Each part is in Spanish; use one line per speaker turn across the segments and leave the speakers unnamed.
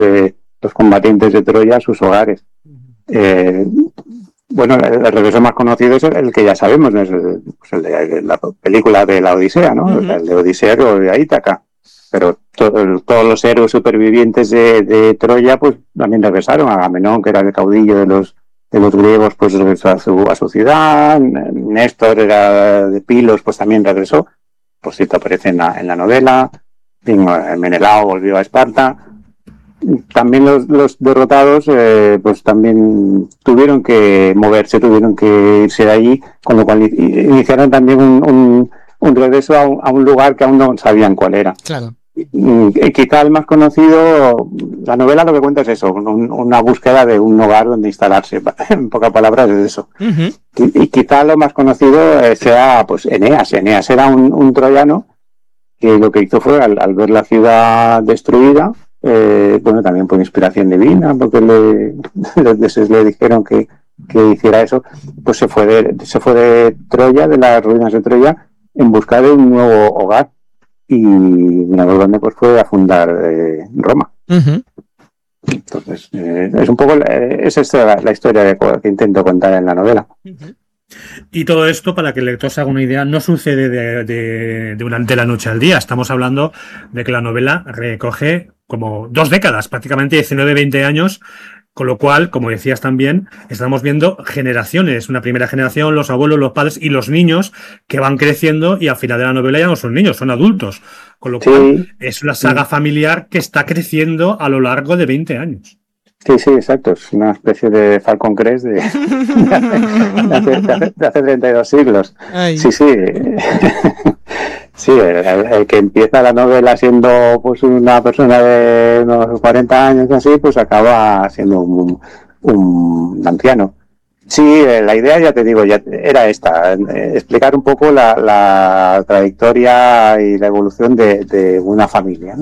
los combatientes de Troya a sus hogares. Bueno, el regreso más conocido es el que ya sabemos, es el de la película de la Odisea, ¿no? Uh-huh. El de Odisea o de Ítaca. Pero todos los héroes supervivientes de Troya, pues también regresaron. Agamenón, que era el caudillo de los griegos, pues regresó a su ciudad. Néstor era de Pilos, pues también regresó. Por cierto, aparece en la novela. Menelao volvió a Esparta. También los derrotados, pues también tuvieron que moverse, tuvieron que irse de allí, con lo cual iniciaron también un regreso a un lugar que aún no sabían cuál era.
Claro.
Y quizá el más conocido, la novela lo que cuenta es eso, una búsqueda de un hogar donde instalarse. En pocas palabras es eso. Uh-huh. Y quizá lo más conocido sea pues Eneas. Eneas era un troyano que lo que hizo fue al ver la ciudad destruida, bueno, también por inspiración divina, porque le dijeron que hiciera eso, pues se fue de Troya, de las ruinas de Troya, en busca de un nuevo hogar. Y donde pues fue a fundar Roma. Uh-huh. Entonces, es un poco es la historia que intento contar en la novela.
Uh-huh. Y todo esto, para que el lector se haga una idea, no sucede de la noche al día. Estamos hablando de que la novela recoge como 2 décadas, prácticamente 19-20 años, con lo cual, como decías también, estamos viendo generaciones. Una primera generación, los abuelos, los padres y los niños que van creciendo y al final de la novela ya no son niños, son adultos. Con lo cual, es una saga familiar que está creciendo a lo largo de 20 años.
Sí, exacto. Es una especie de Falcon Crest de hace 32 siglos. Ay. Sí. Sí, el que empieza la novela siendo pues una persona de unos 40 años así, pues acaba siendo un anciano. Sí, la idea, ya te digo, ya era esta, explicar un poco la trayectoria y la evolución de una familia,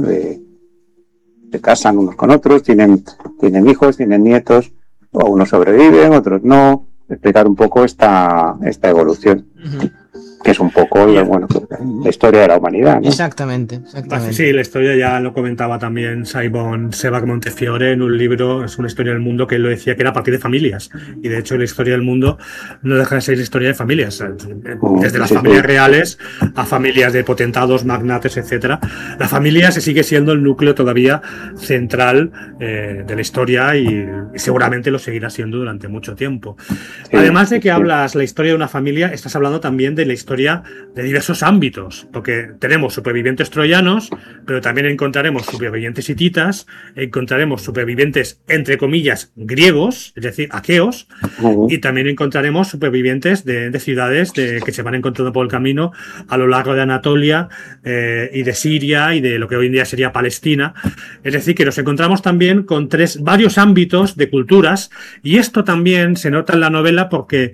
se casan unos con otros, tienen hijos, tienen nietos, o unos sobreviven, otros no, explicar un poco esta evolución. Uh-huh. Que es un poco la historia de la humanidad, ¿no?
Exactamente.
Sí, la historia ya lo comentaba también Simon Sebag Montefiore en un libro, es una historia del mundo, que él lo decía que era a partir de familias, y de hecho la historia del mundo no deja de ser historia de familias, desde las familias reales a familias de potentados, magnates, etcétera. La familia se sigue siendo el núcleo todavía central de la historia y seguramente lo seguirá siendo durante mucho tiempo. Además de que hablas la historia de una familia, estás hablando también de la historia de diversos ámbitos, porque tenemos supervivientes troyanos, pero también encontraremos supervivientes hititas, encontraremos supervivientes, entre comillas, griegos, es decir, aqueos, y también encontraremos supervivientes de ciudades que se van encontrando por el camino a lo largo de Anatolia y de Siria y de lo que hoy en día sería Palestina. Es decir, que nos encontramos también con varios ámbitos de culturas, y esto también se nota en la novela porque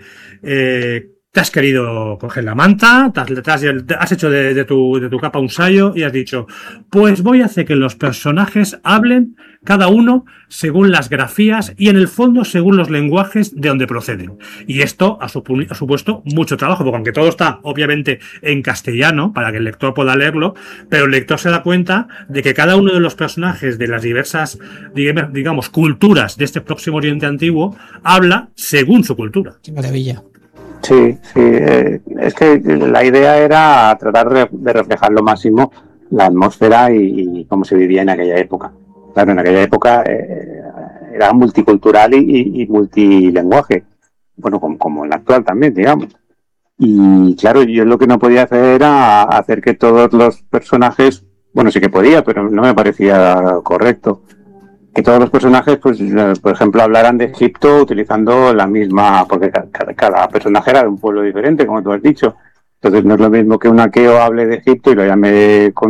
te has querido coger la manta, has hecho de tu capa un sayo y has dicho, pues voy a hacer que los personajes hablen cada uno según las grafías y en el fondo según los lenguajes de donde proceden. Y esto ha supuesto mucho trabajo, porque aunque todo está obviamente en castellano para que el lector pueda leerlo, pero el lector se da cuenta de que cada uno de los personajes de las diversas, digamos, culturas de este próximo Oriente Antiguo habla según su cultura.
¡Qué maravilla!
Sí, es que la idea era tratar de reflejar lo máximo la atmósfera y cómo se vivía en aquella época. Claro, en aquella época era multicultural y multilenguaje, bueno, como en la actual también, digamos. Y claro, yo lo que no podía hacer era hacer que todos los personajes, bueno, sí que podía, pero no me parecía correcto, que todos los personajes, pues, por ejemplo, hablaran de Egipto utilizando la misma, porque cada personaje era de un pueblo diferente, como tú has dicho. Entonces no es lo mismo que un aqueo hable de Egipto y lo llame con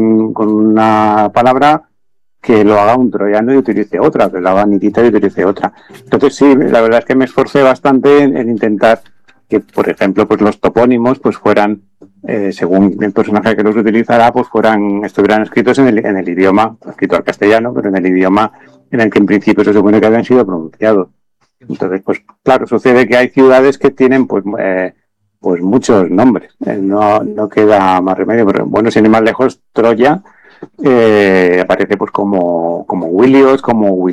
una palabra, que lo haga un troyano y utilice otra, que lo haga hitita y utilice otra. Entonces sí, la verdad es que me esforcé bastante en intentar que, por ejemplo, pues los topónimos pues fueran, según el personaje que los utilizará, pues estuvieran escritos en el idioma, escrito al castellano, pero en el idioma en el que en principio se supone que habían sido pronunciados. Entonces, pues claro, sucede que hay ciudades que tienen pues muchos nombres, no queda más remedio, pero bueno, sin ir más lejos, Troya aparece pues como Wilios, como